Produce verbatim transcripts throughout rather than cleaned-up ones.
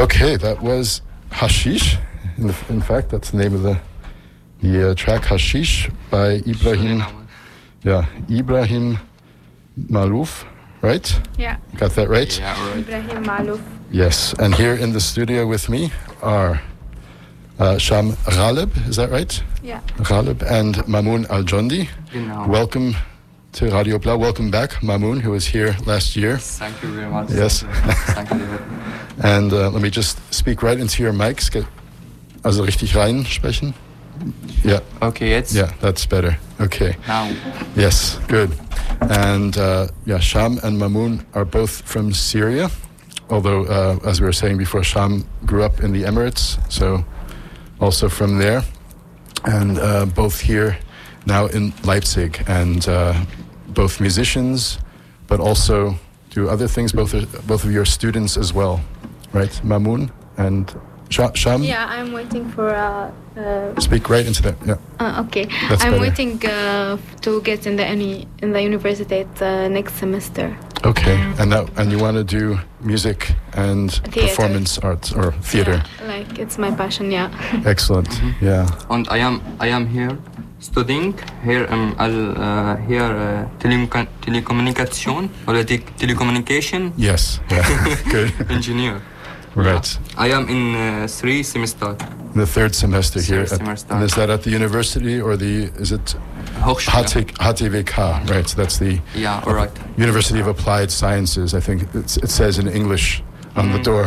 Okay, that was Hashish. In, the, in fact, that's the name of the the uh, track Hashish by Ibrahim. Yeah, Ibrahim Malouf, right? Yeah. Got that right? Yeah, right. Ibrahim Malouf. Yes, and here in the studio with me are uh, Sham Ghalib, is that right? Yeah. Ghalib and Mamoun Al-Jondi. Genau. Welcome to Radio Blau. Welcome back, Mamoun, who was here last year. Thank you very much. Yes. Thank you, David. And uh, let me just speak right into your mics. Get, also richtig rein sprechen. Yeah. Okay, jetzt? Yeah, that's better. Okay. Now. Yes, good. And uh, yeah, Sham and Mamoun are both from Syria. Although, uh, as we were saying before, Sham grew up in the Emirates, so also from there. And uh, both here now in Leipzig, and uh, both musicians, but also do other things. Both are, both of your students as well, right? Mamoun and Sh- Sham? Yeah, I'm waiting for uh, uh Speak right into that, yeah. uh, okay. That's I'm better. waiting uh, to get in the uni- in the university uh, next semester. Okay, and that, and you want to do music and Theater. performance arts or theater. Yeah, like it's my passion, yeah. Excellent. Yeah. And I am I am here studying here um, al uh, here uh, telecom- telecommunication or te- telecommunication Yes. Yeah. Good. engineer. Right. I am in uh, three semester. The third semester here. Third At, semester. and is that at the university or the, is it Hochschule. H T V K? Right, so that's the Yeah, all right. University of Applied Sciences. I think it's, it says in English on the door.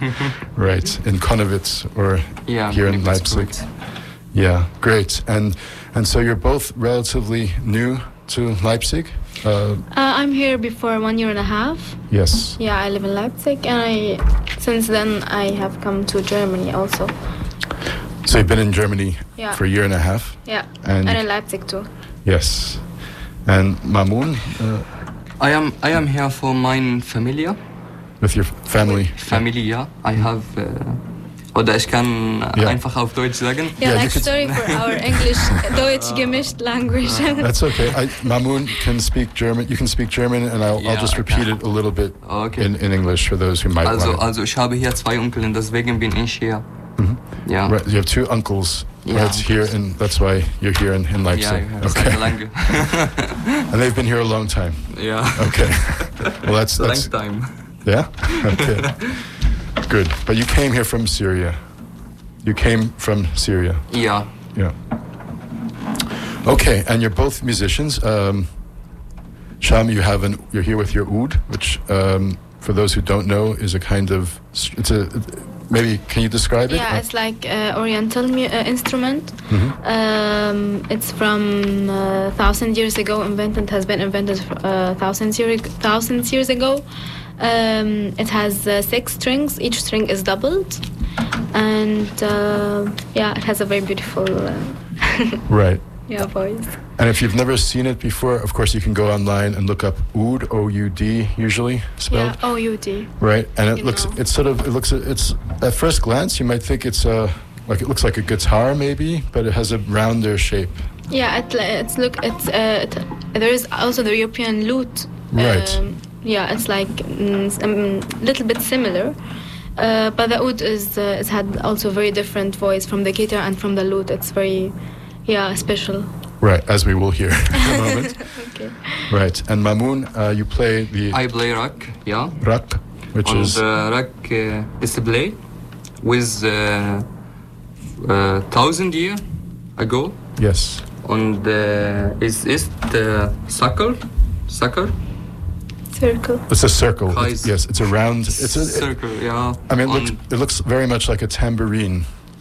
Right, in Konnewitz or Yeah. here in Konnewitz, Leipzig. right. Yeah, great. And and so you're both relatively new to Leipzig? Uh, Uh, I'm here before one year and a half. yes. Yeah, I live in Leipzig, and I since then I have come to Germany also. So you've been in Germany Yeah. for a year and a half? Yeah, And and in Leipzig too. yes. And Mamoun, uh, I am I am here for my familia. with your family? Familia. I have uh, oder ich kann äh, Ja. einfach auf Deutsch sagen. Yeah, Yeah, you like could- sorry for our English Deutsch gemischt language. That's okay. I, Mamoun can speak German. You can speak German, and I'll, I'll Yeah, just repeat okay. it a little bit Okay. in, in English for those who might Also, want it. also ich habe hier zwei Onkel, deswegen bin ich hier. Ja. Right, you have two uncles. Yeah, Right here, uncles. and that's why you're here in, in Ja, Leipzig. ich habe Okay. sehr lange. And they've been here a long time. Ja. Okay. Well, that's Long that's time. yeah. Okay. Good. But you came here from Syria. You came from Syria. Ja. Yeah. Okay, and you're both musicians. Um, Sham, you have an. You're here with your oud, which, um, for those who don't know, is a kind of. It's a. Maybe can you describe it? Yeah, it's like uh, Oriental mu- uh, instrument. Mhm. Um, it's from uh, thousand years ago. Invented has been invented uh, thousands year thousands years ago. Um, it has uh, six strings. Each string is doubled, and uh, yeah, it has a very beautiful uh, Right. yeah voice. And if you've never seen it before, of course you can go online and look up oud, O U D, usually spelled. Yeah, O U D. Right, and it You looks. know. It's sort of. It looks. It's at first glance you might think it's a. Like it looks like a guitar maybe, but it has a rounder shape. Yeah, it, it's look. It's uh, it, there is also the European lute. Right. Um, yeah, it's like mm, a little bit similar, uh, but the oud is uh, it had also very different voice from the guitar and from the lute. It's very, yeah, special. Right, as we will hear in a moment. Okay. Right, and Mamoun, uh, you play the I play rock, ja. rak, which On is the rock uh, display with uh, uh, thousand year ago. yes, Und uh, is is the circle, circle, Circle. it's a circle. Kreis. It's- yes, it's a round. It's a. It, circle, ja. I mean, it looks, Und- it looks very much like a tambourine.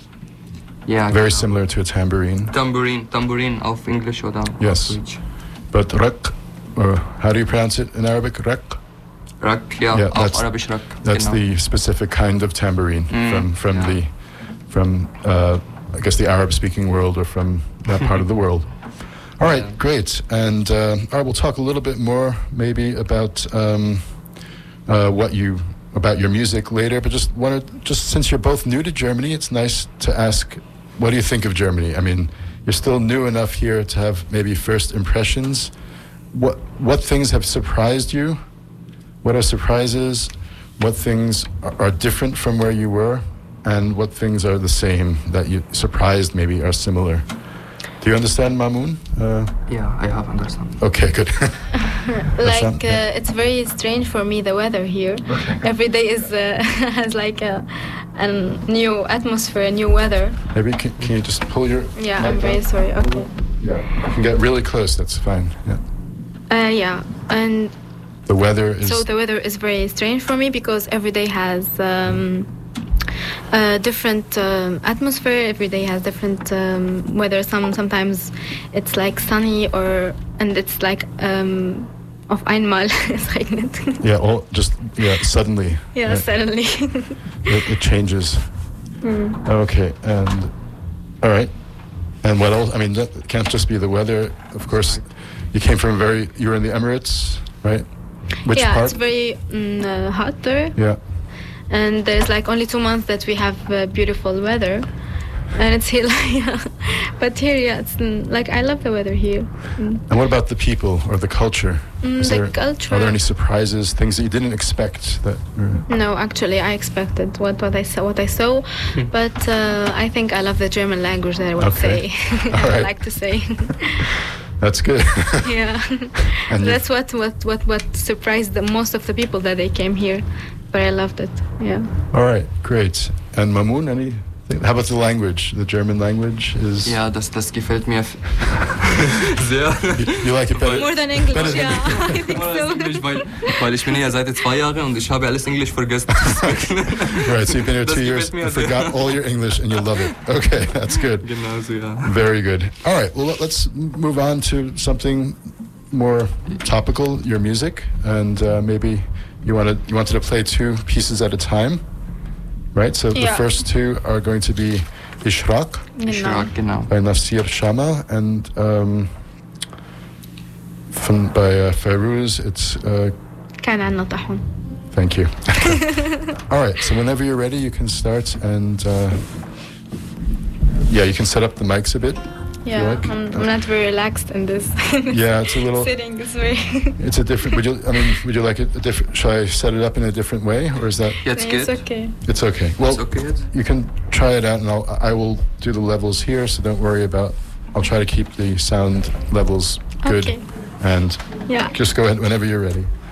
ja, Very genau. similar to a tambourine. Tambourine, tambourine auf Englisch oder Yes. auf Deutsch. But rak, or how do you pronounce it in Arabic? Rak. Rock, ja, Yeah, auf that's- Arabisch Rock. That's genau. the specific kind of tambourine Mm, from from yeah. the from uh, I guess the Arab-speaking world or from that part of the world. All right, Yeah. great. And uh, all right, we'll talk a little bit more maybe about um, uh, what you about your music later. But just wanted, just since you're both new to Germany, it's nice to ask, what do you think of Germany? I mean, you're still new enough here to have maybe first impressions. What what things have surprised you? What are surprises? what things are, are different from where you were, and what things are the same that you surprised maybe are similar. Do you understand, Mamoun? Uh, Yeah, I have understand. okay, good. Like uh, it's very strange for me, the weather here. Every day is uh, has like a, a new atmosphere, a new weather. Maybe can, can you just pull your Yeah, mic I'm very down? sorry. Okay. Yeah, you can get really close. That's fine. Yeah. Uh, yeah, and The weather is. so the weather is very strange for me because every day has um, a different um, atmosphere. Every day has different um, weather. Some sometimes it's like sunny or and it's like um, auf einmal es regnet. yeah, all just yeah suddenly. Yeah, right? suddenly. It, it changes. Mm. Okay, and all right, and what else? I mean, that can't just be the weather. Of course, you came from a very. You were in the Emirates, right? Which yeah, part? it's very mm, uh, hot there, Yeah. and there's like only two months that we have uh, beautiful weather, and it's here. Yeah. But here, yeah, it's mm, like I love the weather here. Mm. And what about the people or the culture? Mm, Is the there- culture. Are there any surprises, things that you didn't expect? That were, No, actually, I expected what, what I saw. What I saw, but uh, I think I love the German language. That I would Okay. say. All I right. like to say. that's good. Yeah, And you- that's what, what what what surprised the most of the people that they came here. But I loved it. Yeah. All right, great. And Mamoun, anything? How about the language? The German language is. Ja, das, das gefällt mir f- sehr. You, you like it better? More than English, Better than yeah. I think Alles so. Englisch, weil, weil ich bin hier seit zwei Jahren und ich habe alles Englisch vergessen. Right, so you've been here Das two gefällt years, mir you sehr. forgot all your English, and you love it. Okay, that's good. Genau so, ja. Very good. All right, well, let- let's move on to something more topical, your music. And uh, maybe you, wanted, you wanted to play two pieces at a time, right? So the Yeah. first two are going to be Ishraq Ich Genau. frag, genau. by Nasir Shama, and um, from, by uh, Fairuz, it's, uh, كان عنا طاحون. thank you. All right, so whenever you're ready, you can start, and uh, yeah, you can set up the mics a bit. Yeah, like? I'm, I'm not very relaxed in this. Yeah, it's a little. Sitting is very. It's a different. Would you? I mean, would you like it a different? Shall I set it up in a different way, or is that? Jetzt It's geht. okay. It's okay. Well, Ist okay jetzt? you can try it out, and I'll. I will do the levels here, so don't worry about. I'll try to keep the sound levels good, Okay. and Yeah. just go ahead whenever you're ready.